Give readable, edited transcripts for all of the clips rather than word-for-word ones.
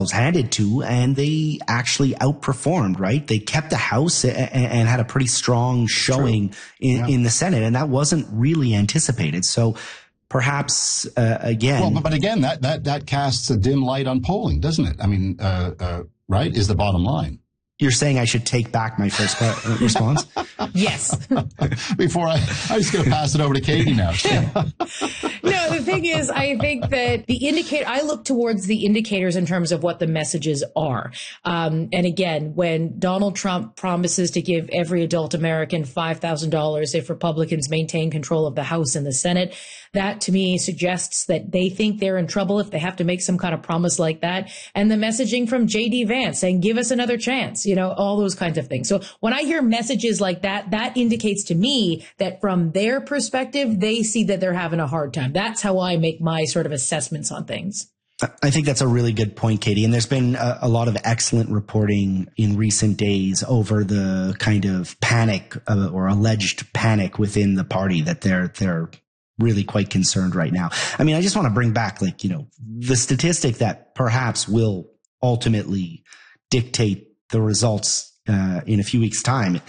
handed to, and they actually outperformed, right? They kept the House and had a pretty strong showing in the Senate, and that wasn't really anticipated. So perhaps, again... Well, but again, that casts a dim light on polling, doesn't it? I mean, right, is the bottom line. You're saying I should take back my first response? Yes. Before I'm just going to pass it over to Katie now. No, the thing is, I think that I look towards the indicators in terms of what the messages are. And again, when Donald Trump promises to give every adult American $5,000 if Republicans maintain control of the House and the Senate, that to me suggests that they think they're in trouble if they have to make some kind of promise like that. And the messaging from J.D. Vance saying, give us another chance, all those kinds of things. So when I hear messages like that, that indicates to me that from their perspective, they see that they're having a hard time. That's how I make my sort of assessments on things. I think that's a really good point, Katie. And there's been a lot of excellent reporting in recent days over the kind of panic or alleged panic within the party that they're really quite concerned right now. I mean, I just want to bring back the statistic that perhaps will ultimately dictate the results in a few weeks' time.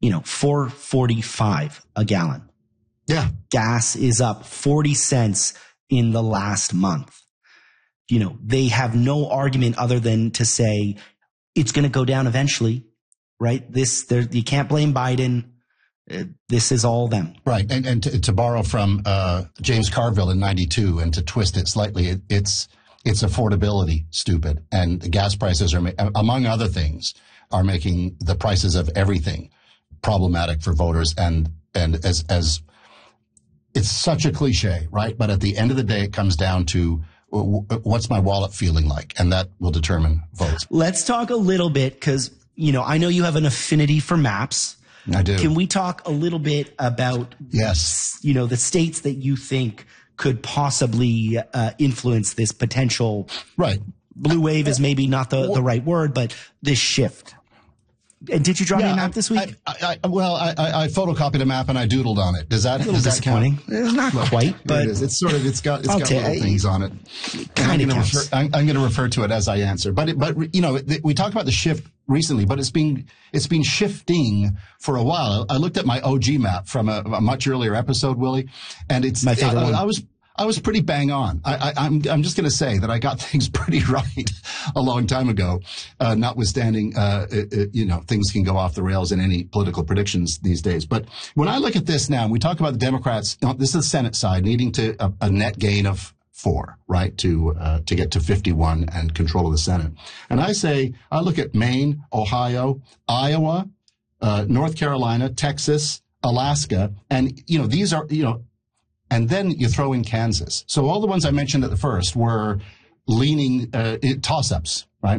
$4.45 a gallon. Yeah. Gas is up 40 cents in the last month. They have no argument other than to say it's going to go down eventually, right? You can't blame Biden. This is all them. Right. And to borrow from James Carville in 92 and to twist it slightly, it's affordability stupid. And the gas prices are, among other things, are making the prices of everything problematic for voters. And as it's such a cliche, right? But at the end of the day, it comes down to what's my wallet feeling like? And that will determine votes. Let's talk a little bit because, I know you have an affinity for maps. I do. Can we talk a little bit about, yes, the states that you think could possibly influence this potential? Right. Blue wave is maybe not the right word, but this shift. And did you draw me a map this week? I photocopied a map and I doodled on it. Does that disappointing? It's not quite, but it's got little things on it. I'm going to refer to it as I answer. But we talked about the shift recently, but it's been shifting for a while. I looked at my OG map from a much earlier episode, Willie, and it's my favorite one. I was pretty bang on. I'm just going to say that I got things pretty right a long time ago, notwithstanding, things can go off the rails in any political predictions these days. But when I look at this now, and we talk about the Democrats, this is the Senate side needing a net gain of 4, right, to get to 51 and control of the Senate. And I look at Maine, Ohio, Iowa, North Carolina, Texas, Alaska, and, these are, and then you throw in Kansas. So all the ones I mentioned at the first were leaning toss-ups, right?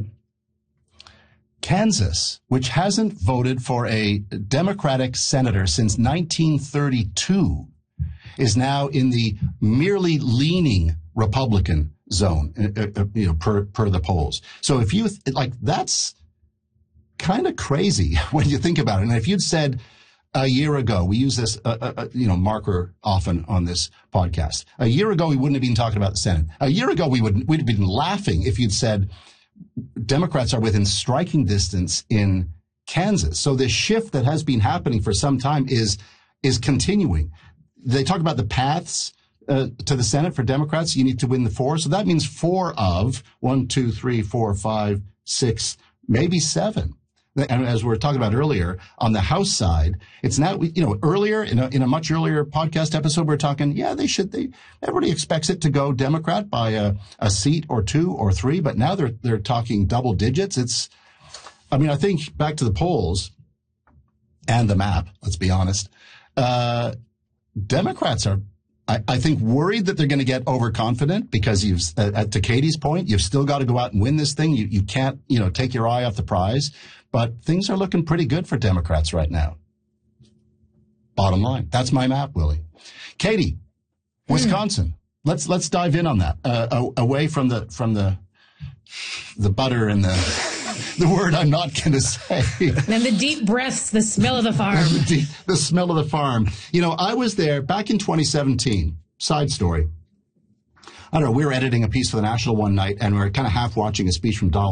Kansas, which hasn't voted for a Democratic senator since 1932, is now in the merely leaning Republican zone, per the polls. So if you that's kind of crazy when you think about it. And if you'd said a year ago, we use this, marker often on this podcast. A year ago, we wouldn't have been talking about the Senate. A year ago, we'd have been laughing if you'd said Democrats are within striking distance in Kansas. So this shift that has been happening for some time is continuing. They talk about the paths to the Senate for Democrats. You need to win the 4. So that means 4 of 1, 2, 3, 4, 5, 6, maybe 7. And as we were talking about earlier, on the House side, it's now, earlier in a much earlier podcast episode, we were talking, everybody expects it to go Democrat by a seat or 2 or 3, but now they're talking double digits. I think back to the polls and the map, let's be honest, Democrats are, I think, worried that they're going to get overconfident because to Katie's point, you've still got to go out and win this thing. You can't, take your eye off the prize. But things are looking pretty good for Democrats right now. Bottom line. That's my map, Willie. Katie, Wisconsin. Let's dive in on that. Away from the butter and the word I'm not going to say. And the deep breaths, the smell of the farm. The smell of the farm. I was there back in 2017. Side story. I don't know. We were editing a piece for the National one night, and we were kind of half watching a speech from Donald